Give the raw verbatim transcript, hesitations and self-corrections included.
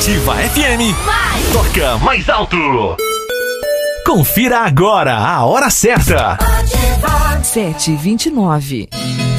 Ativa F M. Vai. Toca mais alto. Confira agora a hora certa. sete e vinte e nove.